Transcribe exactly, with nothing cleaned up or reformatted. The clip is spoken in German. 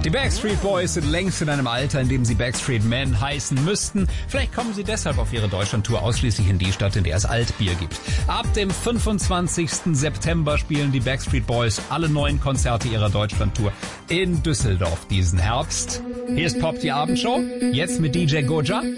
Die Backstreet Boys sind längst in einem Alter, in dem sie Backstreet Men heißen müssten. Vielleicht kommen sie deshalb auf ihre Deutschlandtour ausschließlich in die Stadt, in der es Altbier gibt. Ab dem fünfundzwanzigsten September spielen die Backstreet Boys alle neun Konzerte ihrer Deutschlandtour in Düsseldorf diesen Herbst. Hier ist Pop, die Abendshow. Jetzt mit D J Goja.